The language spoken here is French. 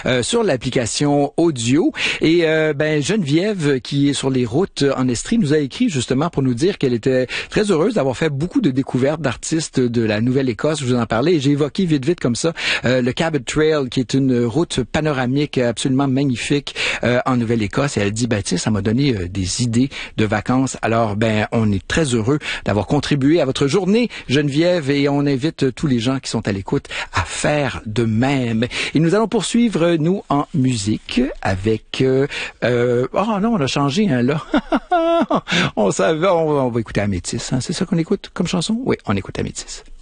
sur l'application audio. Et Geneviève, qui est sur les routes en Estrie, nous a écrit justement pour nous dire qu'elle était très heureuse d'avoir fait beaucoup de découvertes d'artistes de la Nouvelle-Écosse. Je vous en parlais et j'ai évoqué vite comme ça le Cabot Trail, qui est une route panoramique absolument magnifique en Nouvelle-Écosse. Et elle dit, ça m'a donné des idées de vacances. Alors, on est très heureux d'avoir contribué à votre journée, Geneviève, et on invite tous les gens qui sont à l'écoute à faire de même. Et nous allons poursuivre, nous, en musique avec... oh non, on a changé, là. On va écouter Améthyste. Hein? C'est ça qu'on écoute comme chanson? Oui, on écoute Améthyste.